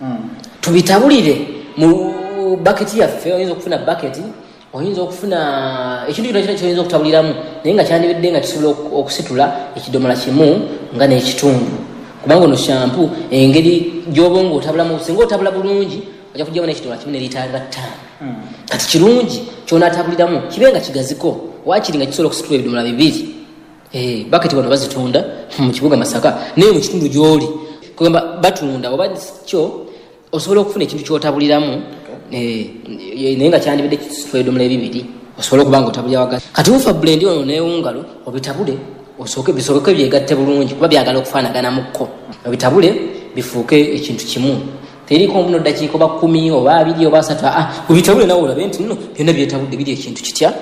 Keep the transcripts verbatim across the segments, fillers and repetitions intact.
mm. tubitabulire mu bucket yaffe oyinza okufuna bucket oyinza okufuna ekintu kino kyoyinza okutabuliramu naye nga kyandibadde nga kisobola okusitula ekidomola kimu nga n'ekitundu kubanga ono shampoo engeri gy'oba ng'otabulamu singa otabula bulungi ojja kujjamu n'ekidomola kimu ne liita nga ttaano kati kirungi ky'onaatabuliramu kibe nga kigaziko waakiri nga kisobola okusitula ebidomola bibiri eh bucket bano bazitunda mu kibuga Masaka naye mu kitundu gy'oli kugamba batunda oba kyo osobola okufuna ekintu ky'otabuliramu eh naye nga kyandibadde kisitula ebidomola bibiri osobola okuba nga otabulira wagati kati ufa blend ono n'ewungalo obitabule osooke bisooke byegatte bulungi kuba byagala okufaanaganamukko obitabule bifuuke ekintu kimu teriko muno ddakiika oba kumi oba abiri oba asatu ah obitabule nawe olabe nti nno byonna byetabudde biri ekintu kitya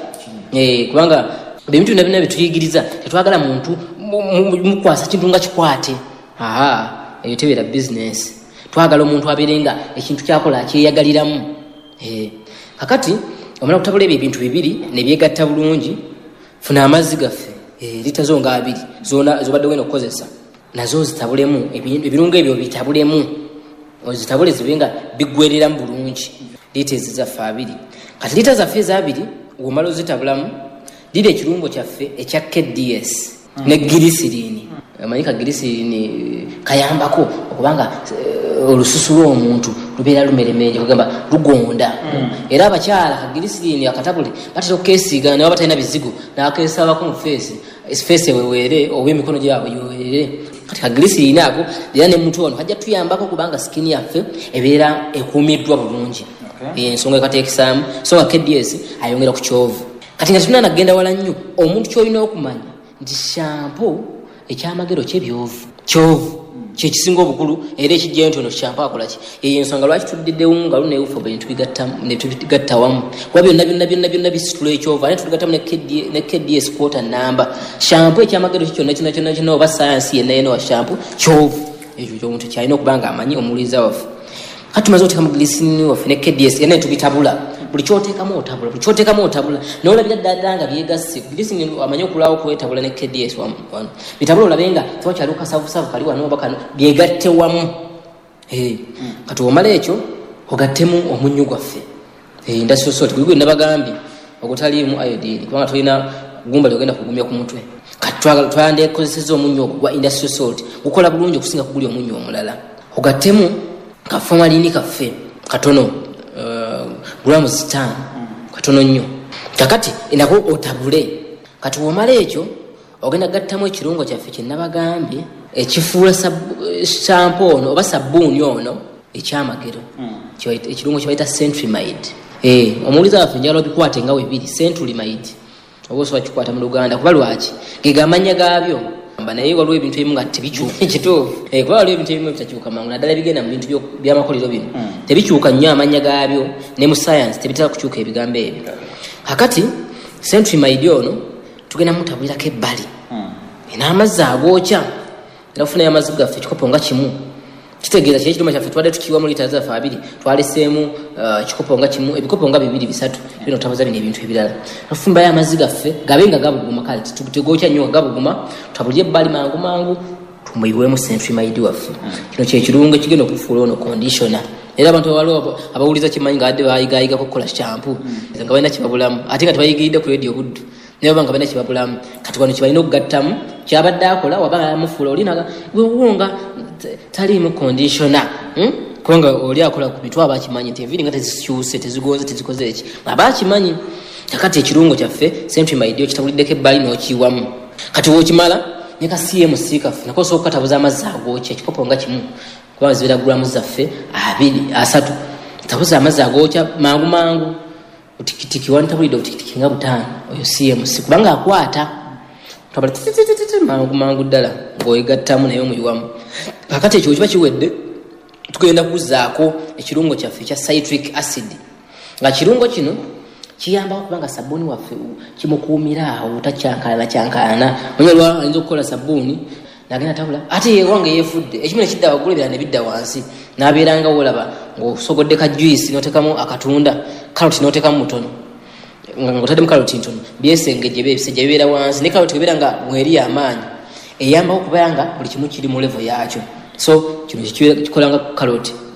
eh kubanga ebintu byonna byonna bituyigiriza tetwagala muntu mukwasa kintu nga kikwate aha eyo tebeera business twagala omuntu abeerenga ekintu kyakola akyeyagaliramu eh kakati omala okutabula ebyo ebintu bibiri ne byegatta bulungi funa amazzi gaffe eh litazo nga abiri zona zobadde wena okukozesa nazo zitabulemu ebirungo ebyo bitabulemu ozitabule zibenga bigwerera mu bulungi lita ezizaffe abiri kati lita zaffe eza abiri ng'omala ozitabulamu lira ekirungo kyaffe ekya K D S mm. ne glycerine amanyika mm. glycerine kayambako okubanga uh, olususu lw'omuntu lubeera lumeremenje kugamba lugonda mm. era abakyala glycerine akatabule batera okesiiga ne batalina bizigo n'akeesabako mu face face weweere oba emikono gyabwe yoweere kati glycerine ako era ne muntu ono hajja tuyambako kubanga skin yaffe ebeera ekuumiddwa bulungi okay. ensonga ekateekisaamu so K D S ayongera ku kyovu kati nga tunana genda wala nnyo omuntu kyolina okumanya nti shampoo ekyamagero kyebyovu kyovu kye kisinga obukulu era ekijjayo nti ono shampoo akolaki eyo ensonga lwaki tuddidde wungalu ne ufa bwe ne tubigatta wamu kuba byonna byonna byonna byonna bisitula ekyovu ate tubigattamu ne K D S quarter number shampoo ekyamagero kyonna kyonna kyonna kyonna oba sayansi yenna yenna wa shampoo kyovu ekyo ky'omuntu kyalina okuba nga amanyi omuwuliza waffe kati tumaze oteekamu glycerine waffe ne K D S yenna ne tubitabula buli kyoteekamu otabula buli kyoteekamu otabula n'olabira ddala nga byegasse glycerine amanyi okulaawo kwetabula ne K D S wamu bitabula olabe nga tewakyali kasavusavu kali wano oba kano byegatte wamu eh kati omala ekyo ogattemu omunnyu gwaffe eh industrial salt kuliko nabagambye ogutaliimu iodine kubanga tulina gumba lyogenda kugumya ku mutwe kati twande kozeseza omunnyu gwa industrial salt gukola bulungi okusinga kuguli omunnyu omulala ogattemu ka formalini kaffe katono uh, grams ttaano katono nnyo kakati enako otabule kati omala ekyo ogenda gattamu ekirungo kyaffe kye nabagambye ekifuula shampoo ono oba sabbuuni ono ekyamagero mm. ekirungo kyebayita centrimide eh omuwuliza waffe njagala obikwate nga webiri centrimide oba osobola kikwata mu Luganda kuba lwaki gega amanya gaabyo naye waliwo ebintu ebimu nga tebikyuka ekituufu eh kuba waliwo ebintu ebimu ebitakyuka mangu naddala bigenda mu bintu by'amakolero bino mm. tebikyuka nnyo amanya gaabyo ne mu science tebitera kukyuka ebigambo ebyo kakati centrimide ono tugenda mutabulirako ebbali mm. n'amazzi agookya era kufunayo amazzi gaffe ekikopo nga kimu kitegeeza kye ekidoma kyaffe twadde tukiwa mu lita zaffe abiri twaleseemu ekikopo nga kimu ebikopo nga bibiri bisatu bino tabuza bino ebintu ebirala tufumbayo amazzi gaffe gabe nga gabuguma kale tegokya nnyo gabuguma tutabulye ebbali mangu mangu tumuyiwemu centrimide waffe kino kyekirungo ekigenda okufuula ono conditioner era abantu waliwo abawuliza kimanyi nga adde baayigayigako kukola shampoo nga balina kibabulamu ate nga tebayigiridde ku radio buddu naye banga balina kibabulamu kati wano kibalina okugattamu kyabadde akola waba amufuula olinaga wewunga taliimu conditioner hmm? kubanga oli akola ku bitwa abakimanyi nti enviiri nga tezikyuse tezigonze tezikoze eki abakimanyi kakati ekirungo kyaffe centrimide kitabuliddeko ebbali n'okiyiwamu kati wookimala ne ka C M C kaffe nako osobola okukatabuza amazzi agookya ekikopo nga kimu kubanga zibeera gulamu zaffe abiri asatu tabuza amazzi agookya mangu mangu utikitiki wantabulidde utikitiki nga butaano oyo C M C kubanga akwata tabala mangu mangu ddala ng'oyigattamu naye omuyiwamu kakati ekyo kiba kiwedde tugenda kuzaako ekirungo kyaffe ekya citric acid nga kirungo kino kiyambako kubanga sabbuuni waffe kimukuumira awo takyankalana kyankalana onyolwa ayinza okukola sabbuuni nagenda tabula ate yewange yeefudde ekimu nekidda waggulu ebirala ne bidda wansi n'abeeranga wolaba ng'osogodde ka juice n'otekamu akatunda karoti n'otekamu mutono ng'otaddemu karoti ntono byesengejje byebisejja bibeera wansi ne karoti ebeera nga mweri amaanyi eyambako kubanga buli kimu kiri mu level yaakyo so kino kikola nga karoti